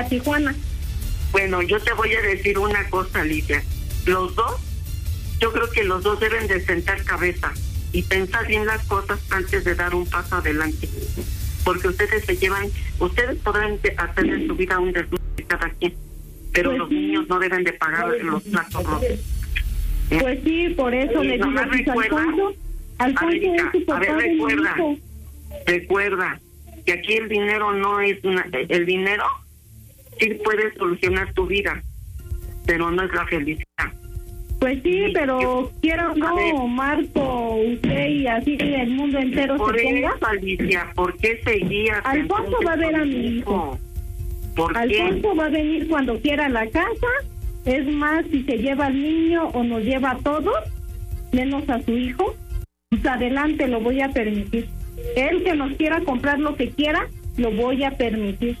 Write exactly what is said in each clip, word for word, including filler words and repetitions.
a Tijuana. Bueno, yo te voy a decir una cosa, Alicia. Los dos, yo creo que los dos deben de sentar cabeza y pensar bien las cosas antes de dar un paso adelante. Porque ustedes se llevan, ustedes podrán hacer en su vida un desnudo de cada quien, pero Pues los sí. niños no deben de pagar los platos rotos. Pues sí, por eso Sí, le digo, nomás pues, recuerda, Alfonso, Alfonso América, es su a ver, papá de mi recuerda, hijo. recuerda que aquí el dinero no es una, el dinero sí puede solucionar tu vida, pero no es la felicidad. Pues sí, Sí, pero yo- quiero a ver. no, Marco, usted y así el mundo entero Por se ponga. eso, Alicia, ¿por qué seguías? Alfonso entonces va a ver a con mi hijo. ¿Por qué? Alfonso va a venir cuando quiera a la casa. Es más, si se lleva al niño o nos lleva a todos, menos a su hijo, pues adelante, lo voy a permitir. Él que nos quiera comprar lo que quiera, lo voy a permitir.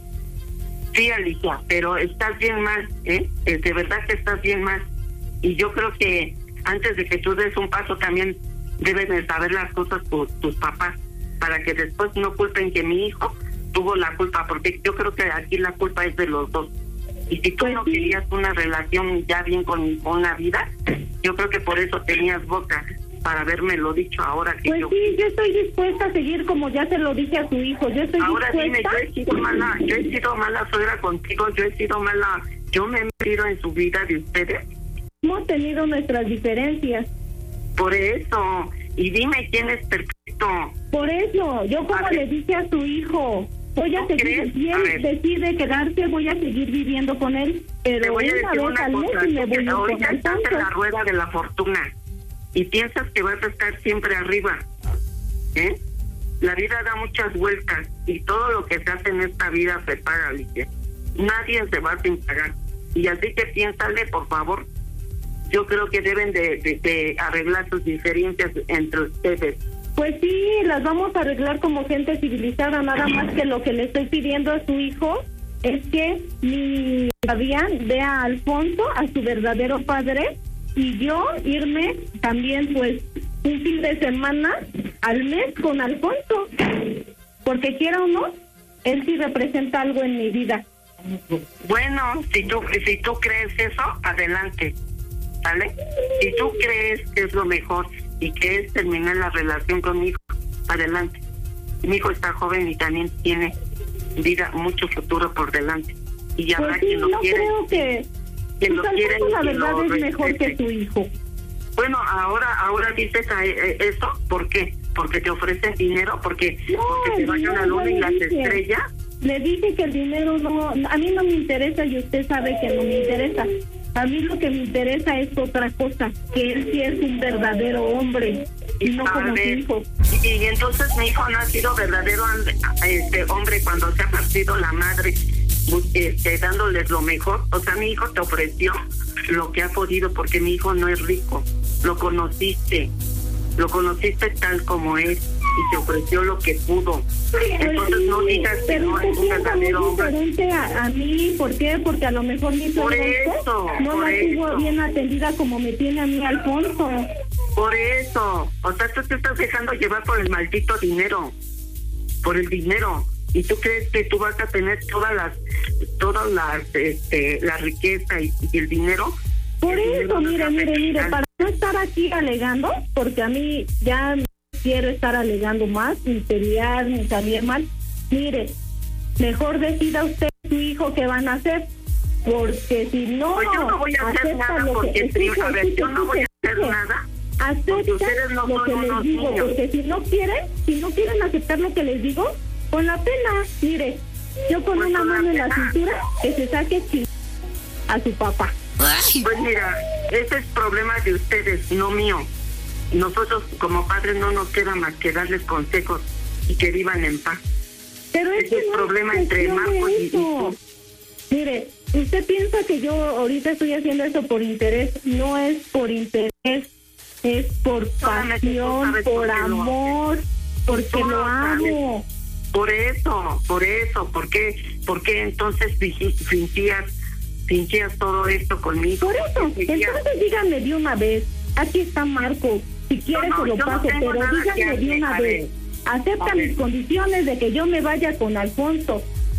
Sí, Alicia, pero estás bien mal, ¿eh? Eh, De verdad que estás bien mal. Y yo creo que antes de que tú des un paso también deben de saber las cosas tus, tus papás, para que después no culpen que mi hijo tuvo la culpa, porque yo creo que aquí la culpa es de los dos. Y si tú Pues no sí. querías una relación ya bien con, con una vida, yo creo que por eso tenías boca para haberme lo dicho ahora que Pues yo... sí, yo estoy dispuesta a seguir como ya se lo dije a su hijo. Yo estoy Ahora dime, dispuesta. yo he sido mala, yo he sido mala suegra contigo, yo he sido mala, yo me he metido en su vida de ustedes, Hemos tenido nuestras diferencias. por eso, y dime quién es perfecto. Por eso, yo como A ver. le dije a su hijo, voy a ¿Tú seguir, crees? si A él ver. decide quedarse, voy a seguir viviendo con él, Te pero voy a una decir vez una al mes cosa, y me voy a ir con ahorita estás en la Alfonso. rueda de la fortuna y piensas que vas a estar siempre arriba, ¿eh? La vida da muchas vueltas y todo lo que se hace en esta vida se paga, Alicia. Nadie se va sin pagar. Y así que piénsale, por favor. Yo creo que deben de, de, de arreglar sus diferencias entre ustedes. Pues sí, las vamos a arreglar como gente civilizada, nada más que lo que le estoy pidiendo a su hijo es que mi Fabián vea a Alfonso, a su verdadero padre, y yo irme también pues un fin de semana al mes con Alfonso, porque quiera o no, él sí representa algo en mi vida. Bueno, si tú, si tú crees eso, adelante, ¿sale? Si tú crees que es lo mejor y que es terminar la relación con mi hijo, adelante. Mi hijo está joven y también tiene vida, mucho futuro por delante. Y habrá Pues sí, quien lo no quiere. creo que quien pues lo quiere Alfonso y la quien verdad lo es mejor que respete. su hijo. Bueno, ahora ahora dices a- eh, eso, ¿por qué? Porque te ofrecen dinero, porque, No, porque te bajan no, la luna yo y le las dije. estrellas. Le dije que el dinero no, a mí no me interesa y usted sabe que no me interesa. A mí lo que me interesa es otra cosa, que él sí es un verdadero hombre y no A como su ver, hijo. y, y entonces mi hijo no ha sido verdadero and- este hombre cuando se ha partido la madre, bu- este, dándoles lo mejor. O sea, mi hijo te ofreció lo que ha podido, porque mi hijo no es rico. Lo conociste, lo conociste tal como es y te ofreció lo que pudo. Entonces no digas que pero no usted es un piensa verdadero muy hombre. diferente a, a mí. ¿Por qué? Porque a lo mejor mi Por suegra eso, no por la tuvo eso. bien atendida como me tiene a mí Alfonso. Por eso, o sea, tú te estás dejando llevar por el maldito dinero, por el dinero, y tú crees que tú vas a tener todas las, todas las, este, la riqueza y, y el dinero. Por El eso, dinero no mire, es mire, mire, felicidad. para no estar aquí alegando, porque a mí ya no quiero estar alegando más, ni pelear, ni salir mal. Mire, mejor decida usted su hijo qué van a hacer, porque si no, Pues yo no voy a hacer acepta nada, lo porque que, pri- a ver, escuche, yo no voy a hacer escuche, nada, porque acepta ustedes no lo son que les unos digo, niños. porque si no quieren, si no quieren aceptar lo que les digo, con la pena, mire, yo con Pues una con la mano en la pena. cintura, que se saque chi- a su papá. Pues mira, ese es problema de ustedes, no mío. Nosotros como padres no nos queda más que darles consejos y que vivan en paz. Pero es Ese que es no problema es entre cuestión de Marcos y- y eso. tú. Mire, usted piensa que yo ahorita estoy haciendo eso por interés. No es por interés, es por Solamente tú pasión, sabes por por qué lo amor, porque Tú lo lo amo. Por eso, por eso, ¿por qué, por qué entonces fingi- fingías, fingías todo esto conmigo? Por eso, ¿Por qué fingías? entonces díganme de una vez. Aquí está Marco. Si quiere No, no, se lo yo no paso, tengo pero nada que díganme de hacer. una A vez. ver, Acepta a ver. mis condiciones de que yo me vaya con Alfonso.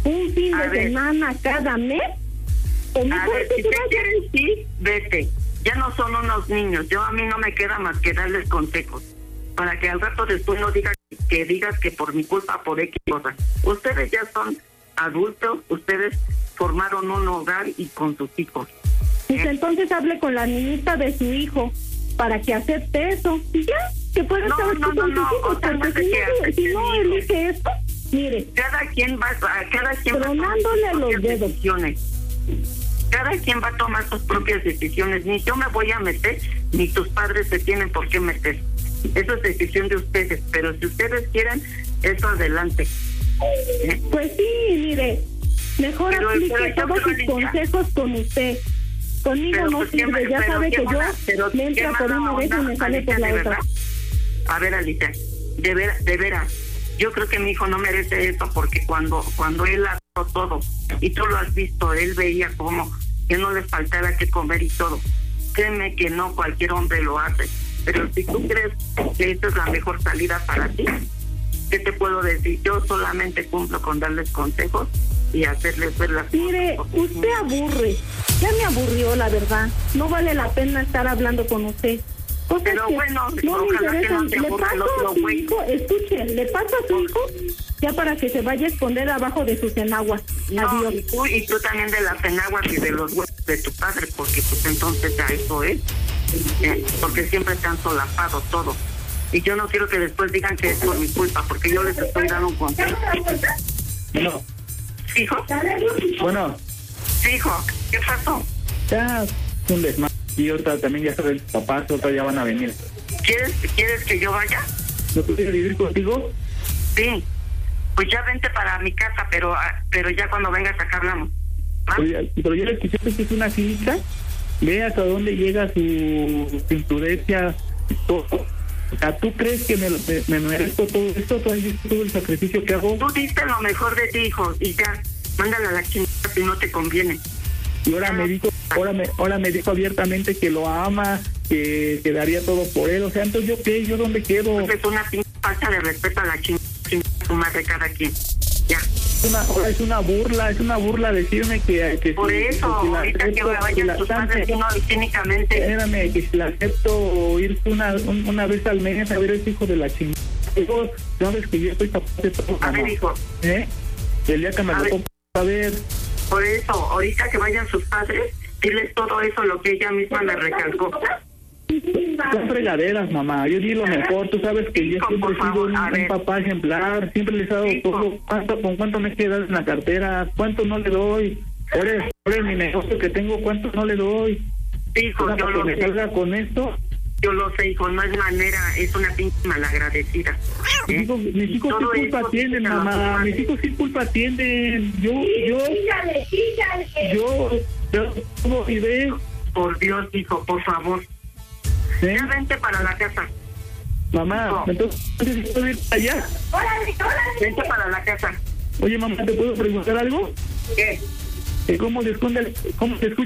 un fin A de ver. semana cada mes, o A mejor ver, que si te te vayas. quieres ir, vete. Ya no son unos niños. Yo a mí no me queda más que darles consejos. Para que al rato después no digas que digas que por mi culpa, por X cosas. Ustedes ya son adultos, ustedes formaron un hogar y con sus hijos. Pues entonces hable con la niñita de su hijo para que acepte eso. Y ya, que pueda No, estar no, aquí no, con no, sus hijos. o sea, no Porque sé si qué no, hace, si te no digo. elige esto, mire, Cada quien va a cada quien va a tomar tronándole sus los propias dedos. decisiones. Cada quien va a tomar sus propias decisiones. Ni yo me voy a meter, ni tus padres se tienen por qué meter. Eso es decisión de ustedes. Pero si ustedes quieren, eso adelante. ¿Eh? pues sí, mire, mejor Pero- aplique pero yo todos creo, sus Alicia. consejos con usted. Conmigo Pero, no pues, qué sirve, ma- ya pero sabe qué que mala- yo pero me qué entra por mala una vez y onda, me sale Alicia, por la de otra. verdad. A ver, Alicia, de veras, de veras, yo creo que mi hijo no merece eso porque cuando cuando él hizo todo, y tú lo has visto, él veía como que no le faltara que comer y todo. Créeme que no cualquier hombre lo hace. Pero si tú crees que esta es la mejor salida para ti, ¿qué te puedo decir? Yo solamente cumplo con darles consejos y hacerles ver las Mire, cosas. usted aburre. Ya me aburrió, la verdad. No vale la pena estar hablando con usted. Cosas Pero que bueno, no me ojalá que interesan. no te Le aburra paso el otro a su güey. hijo, escuche, le paso a su hijo ya para que se vaya a esconder abajo de sus enaguas. No, Adiós. y tú, y tú también de las enaguas y de los huevos de tu padre, porque pues entonces ya eso es, eh, porque siempre te han solapado todo. Y yo no quiero que después digan que es por mi culpa, porque yo les estoy dando un consejo. Bueno, Hijo, bueno, hijo, ¿qué pasó? ya un desmadre. Y ahorita también ya saben, papás, ahorita ya van a venir. ¿Quieres, ¿Quieres que yo vaya? ¿No quieres vivir contigo? Sí. Pues ya vente para mi casa, pero ah, pero ya cuando vengas acá hablamos. ¿Va? Oye, pero yo le escuché que es una clínica. Ve hasta dónde llega su, su imprudencia y todo. O sea, ¿tú crees que me, me, me merezco todo esto? ¿Tú has visto todo el sacrificio que hago? Tú diste lo mejor de ti, hijo, y ya, mándala a la chingada si no te conviene. Y ahora me dijo, ahora me, ahora me dijo abiertamente que lo ama, que, que daría todo por él. O sea, entonces yo qué, yo dónde quedo. Pues es una pinche falta de respeto a la chingada, chingada su madre cada quien. Ya. Es una, ahora es una burla, es una burla decirme que, que Por si- eso, que si la ahorita que acepto, que vayan la tus chance- padres, uno cínicamente. Espérame, que si la acepto ir una, un- una vez al mes a ver ese hijo de la chingada. Digo, sabes que yo estoy capaz de todo. A ver, mamá. hijo, ¿Eh? El día que me A lo ver. toque, a ver. por eso, ahorita que vayan sus padres, diles todo eso, lo que ella misma me recalcó. Son fregaderas, mamá. Yo di lo mejor. Tú sabes que yo Hijo, siempre por he sido favor, un, a un ver. papá ejemplar. Siempre les he dado Hijo. todo. ¿Cuánto, ¿Con cuánto me quedas en la cartera? ¿Cuánto no le doy? Ahora, ahora en mi negocio que tengo, ¿cuánto no le doy? Hijo, Ahora, yo para que lo me sé, salga con esto. yo lo sé, hijo, no es manera, es una pinche malagradecida. Mis ¿eh? hijos, mis Y hijos todo sí culpa eso, tienen, te lo mamá. juro. Mis hijos sí culpa tienen. Yo, yo, yo, yo, ¿cómo y ve? Por Dios, hijo, por favor. ¿Eh? Ya vente para la casa. Mamá, No. entonces, ¿puedo ir allá? Vente para la casa. Oye, mamá, ¿te puedo preguntar algo? ¿Qué? Eh, ¿Cómo se esconde, el- cómo se escucha